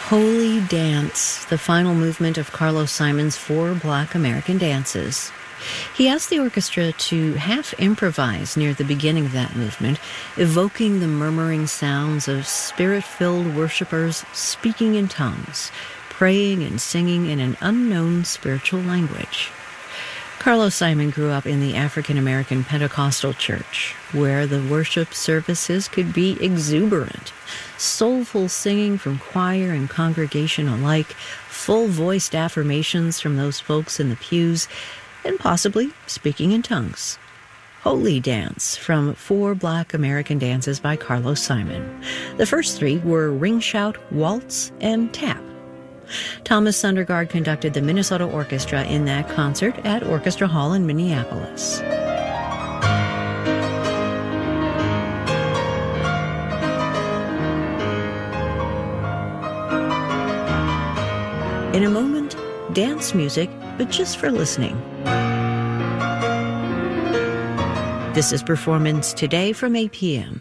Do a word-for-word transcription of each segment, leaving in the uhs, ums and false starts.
Holy Dance, the final movement of Carlos Simon's four Black American dances. He asked the orchestra to half-improvise near the beginning of that movement, evoking the murmuring sounds of spirit-filled worshipers speaking in tongues, praying and singing in an unknown spiritual language. Carlos Simon grew up in the African-American Pentecostal church, where the worship services could be exuberant, soulful singing from choir and congregation alike, full-voiced affirmations from those folks in the pews, and possibly speaking in tongues. Holy Dance from Four Black American Dances by Carlos Simon. The first three were Ring Shout, Waltz, and Tap. Thomas Sundergaard conducted the Minnesota Orchestra in that concert at Orchestra Hall in Minneapolis. In a moment, dance music, but just for listening. This is Performance Today from eight p.m.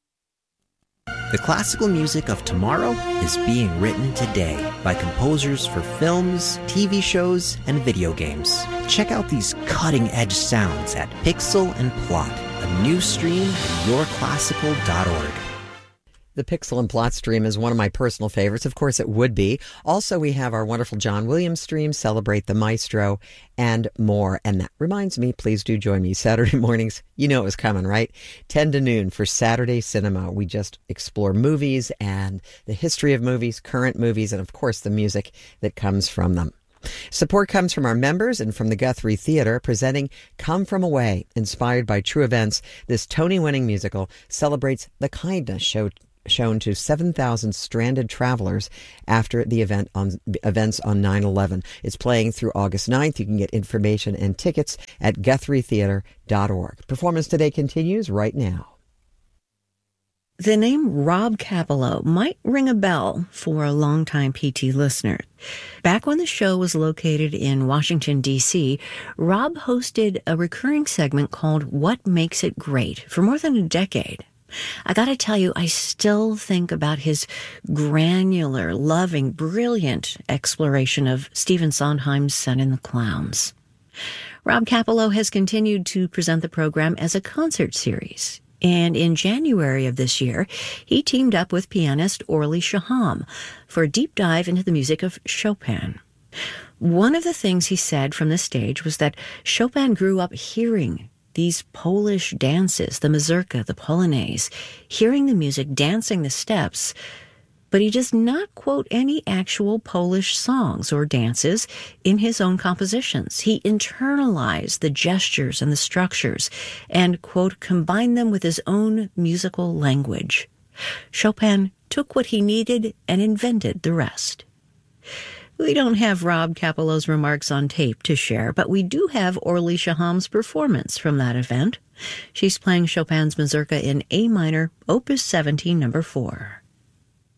The classical music of tomorrow is being written today by composers for films, T V shows, and video games. Check out these cutting-edge sounds at Pixel and Plot, a new stream at your classical dot org. The Pixel and Plot stream is one of my personal favorites. Of course, it would be. Also, we have our wonderful John Williams stream, Celebrate the Maestro, and more. And that reminds me, please do join me Saturday mornings. You know it was coming, right? ten to noon for Saturday Cinema. We just explore movies and the history of movies, current movies, and of course, the music that comes from them. Support comes from our members and from the Guthrie Theater, presenting Come From Away, inspired by true events. This Tony-winning musical celebrates the kindness shown shown to seven thousand stranded travelers after the event on events on nine eleven. It's playing through August ninth. You can get information and tickets at guthrie theater dot org. Performance Today continues right now. The name Rob Kappelow might ring a bell for a longtime P T listener. Back when the show was located in Washington, D C, Rob hosted a recurring segment called What Makes It Great for more than a decade. I gotta tell you, I still think about his granular, loving, brilliant exploration of Stephen Sondheim's Sun and the Clowns. Rob Kappelow has continued to present the program as a concert series. And in January of this year, he teamed up with pianist Orly Shaham for a deep dive into the music of Chopin. One of the things he said from the stage was that Chopin grew up hearing these Polish dances, the mazurka, the polonaise, hearing the music, dancing the steps, but he does not quote any actual Polish songs or dances in his own compositions. He internalized the gestures and the structures and, quote, combined them with his own musical language. Chopin took what he needed and invented the rest. We don't have Rob Kappelow's remarks on tape to share, but we do have Orly Shaham's performance from that event. She's playing Chopin's mazurka in A minor, Opus seventeen, number four.